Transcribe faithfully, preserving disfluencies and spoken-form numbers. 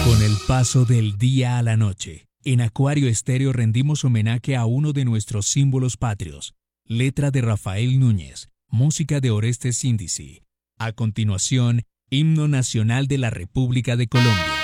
Con el paso del día a la noche, en Acuario Estéreo rendimos homenaje a uno de nuestros símbolos patrios. Letra de Rafael Núñez, música de Orestes Índice. A continuación, Himno Nacional de la República de Colombia.